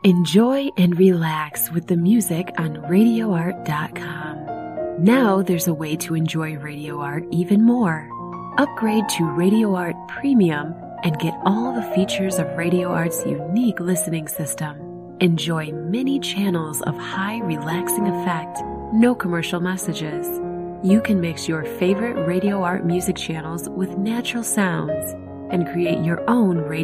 Enjoy and relax with the music on RadioArt.com. Now there's a way to enjoy Radio Art even more. Upgrade to Radio Art Premium and get all the features of Radio Art's unique listening system. Enjoy many channels of high relaxing effect, no commercial messages. You can mix your favorite Radio Art music channels with natural sounds and create your own radio